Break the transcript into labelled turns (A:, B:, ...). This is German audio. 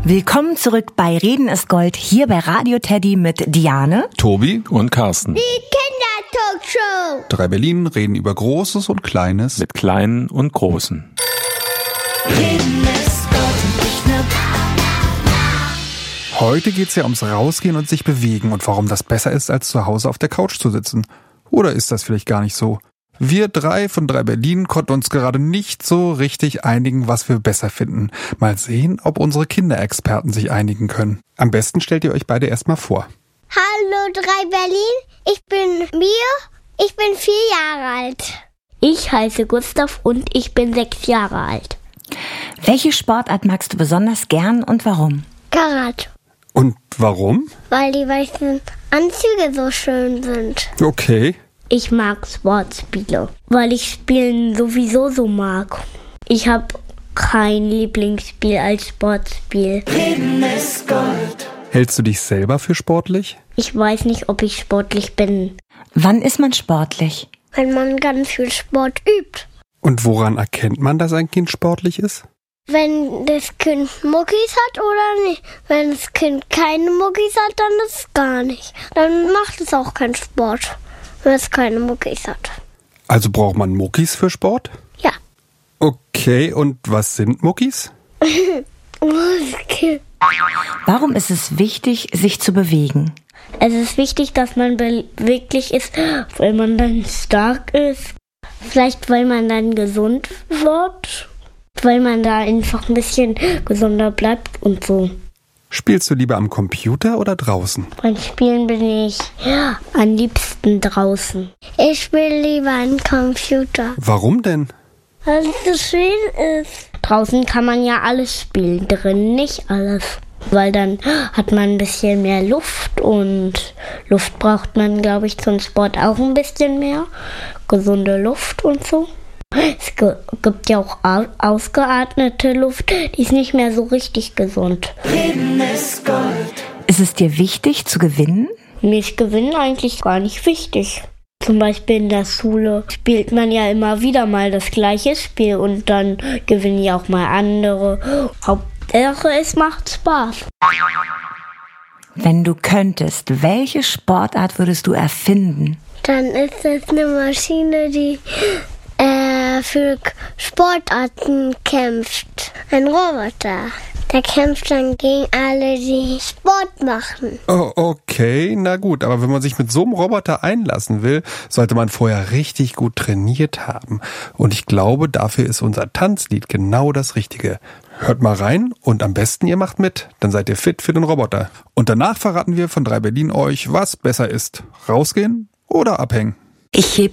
A: Willkommen zurück bei Reden ist Gold, hier bei Radio Teddy mit Diane,
B: Tobi und Carsten.
C: Die Kindertalkshow.
D: 3 Berlin reden über Großes und Kleines.
B: Mit Kleinen und Großen.
A: Reden ist Gold und nicht nur
D: Heute geht's ja ums Rausgehen und sich bewegen und warum das besser ist, als zu Hause auf der Couch zu sitzen. Oder ist das vielleicht gar nicht so? Wir 3 von 3 Berlin konnten uns gerade nicht so richtig einigen, was wir besser finden. Mal sehen, ob unsere Kinderexperten sich einigen können. Am besten stellt ihr euch beide erstmal vor.
C: Hallo 3 Berlin, ich bin Mia, ich bin 4 Jahre alt.
E: Ich heiße Gustav und ich bin 6 Jahre alt.
A: Welche Sportart magst du besonders gern und warum?
C: Karate,
D: Und warum?
C: weil die weißen Anzüge so schön sind.
D: Okay.
E: Ich mag Sportspiele, weil ich Spielen sowieso so mag. Ich habe kein Lieblingsspiel als Sportspiel.
A: Reden ist Gold.
D: Hältst du dich selber für sportlich?
E: Ich weiß nicht, ob ich sportlich bin.
A: Wann ist man sportlich?
C: Wenn man ganz viel Sport übt.
D: Und woran erkennt man, dass ein Kind sportlich ist?
C: Wenn das Kind Muckis hat oder nicht. Wenn das Kind keine Muckis hat, dann ist es gar nicht. Dann macht es auch keinen Sport, wenn es keine Muckis hat.
D: Also braucht man Muckis für Sport?
C: Ja.
D: Okay, und was sind Muckis?
A: Warum ist es wichtig, sich zu bewegen?
E: Es ist wichtig, dass man beweglich ist, weil man dann stark ist. Vielleicht, weil man dann gesund wird. Weil man da einfach ein bisschen gesunder bleibt und so.
D: Spielst du lieber am Computer oder draußen?
E: Beim Spielen bin ich am liebsten draußen.
C: Ich spiele lieber einen Computer.
D: Warum denn?
C: Weil es so schön ist.
E: Draußen kann man ja alles spielen, drin nicht alles. Weil dann hat man ein bisschen mehr Luft und Luft braucht man, glaube ich, zum Sport auch ein bisschen mehr. Gesunde Luft und so. Es gibt ja auch ausgeatmete Luft, die ist nicht mehr so richtig gesund.
A: Reden ist Gold. Ist es dir wichtig zu gewinnen?
E: Mir ist Gewinnen eigentlich gar nicht wichtig. Zum Beispiel in der Schule spielt man ja immer wieder mal das gleiche Spiel und dann gewinnen ja auch mal andere. Hauptsache, es macht Spaß.
A: Wenn du könntest, welche Sportart würdest du erfinden?
C: Dann ist das eine Maschine, die für Sportarten kämpft. Ein Roboter. Der kämpft dann gegen alle, die Sport machen.
D: Oh, okay, na gut, aber wenn man sich mit so einem Roboter einlassen will, sollte man vorher richtig gut trainiert haben. Und ich glaube, dafür ist unser Tanzlied genau das Richtige. Hört mal rein und am besten ihr macht mit, dann seid ihr fit für den Roboter. Und danach verraten wir von 3 Berlin euch, was besser ist. Rausgehen oder abhängen?
A: Ich heb